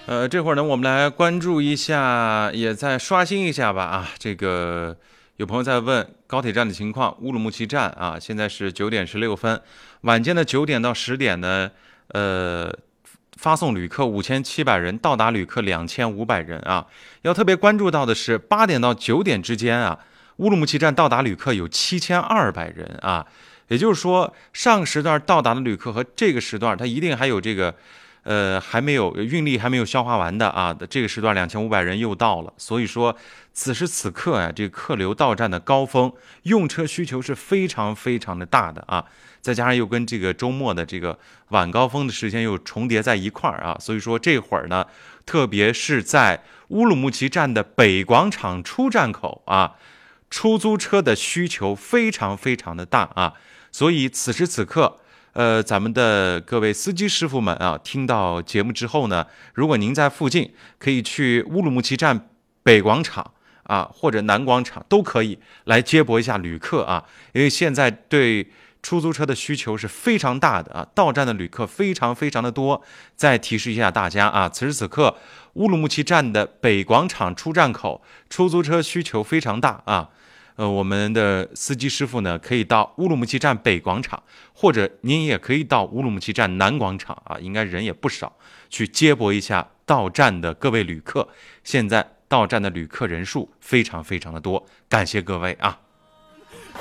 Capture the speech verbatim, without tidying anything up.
呃，这会儿呢，我们来关注一下，也再刷新一下吧啊。这个有朋友在问高铁站的情况，乌鲁木齐站啊，现在是九点十六分，晚间的九点到十点呢，呃，发送旅客五千七百人，到达旅客两千五百人啊。要特别关注到的是，八点到九点之间啊，乌鲁木齐站到达旅客有七千二百人啊。也就是说，上个时段到达的旅客和这个时段，它一定还有这个。呃，还没有运力还没有消化完的啊，这个时段两千五百人又到了，所以说此时此刻啊，这个客流到站的高峰，用车需求是非常非常的大的啊，再加上又跟这个周末的这个晚高峰的时间又重叠在一块儿啊，所以说这会儿呢，特别是在乌鲁木齐站的北广场出站口啊，出租车的需求非常非常的大啊，所以此时此刻。呃，咱们的各位司机师傅们啊，听到节目之后呢，如果您在附近，可以去乌鲁木齐站北广场啊，或者南广场都可以来接驳一下旅客啊，因为现在对出租车的需求是非常大的啊，到站的旅客非常非常的多。再提示一下大家啊，此时此刻乌鲁木齐站的北广场出站口出租车需求非常大啊。呃，我们的司机师傅呢，可以到乌鲁木齐站北广场，或者您也可以到乌鲁木齐站南广场啊，应该人也不少，去接驳一下到站的各位旅客。现在到站的旅客人数非常非常的多，感谢各位啊。